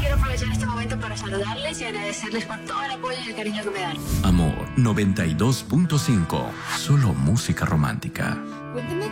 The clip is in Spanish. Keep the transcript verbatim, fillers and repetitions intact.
quiero aprovechar este momento para saludarles y agradecerles por todo el apoyo y el cariño que me dan. Amor noventa y dos punto cinco. Solo música romántica. Cuénteme